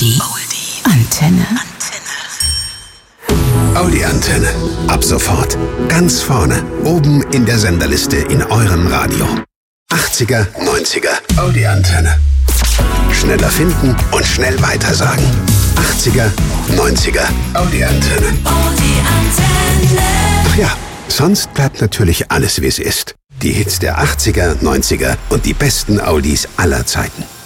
Antenne. Audi-Antenne. Ab sofort. Ganz vorne. Oben in der Senderliste in eurem Radio. 80er, 90er. Audi-Antenne. Schneller finden und schnell weitersagen. 80er, 90er. Audi-Antenne. Ach ja, sonst bleibt natürlich alles, wie es ist. Die Hits der 80er, 90er und die besten Audis aller Zeiten.